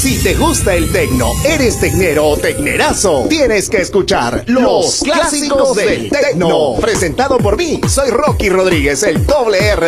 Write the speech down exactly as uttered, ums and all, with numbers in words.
Si te gusta el tecno, eres tecnero o tecnerazo, tienes que escuchar Los Clásicos del Tecno. Presentado por mí, soy Rocky Rodríguez, el doble R